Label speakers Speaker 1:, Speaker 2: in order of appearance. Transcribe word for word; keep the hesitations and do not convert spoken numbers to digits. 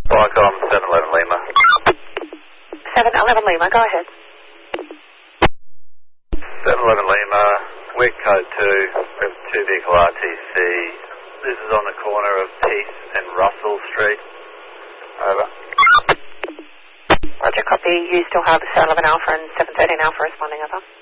Speaker 1: Viacom seven eleven Lima.
Speaker 2: seven eleven Lima, go ahead.
Speaker 1: seven eleven Lima, we're code two, we have two vehicle R T C. This is on the corner of Peace and Russell Street. Over.
Speaker 2: Roger, copy. You still have seven eleven Alpha and seven thirteen Alpha responding, over.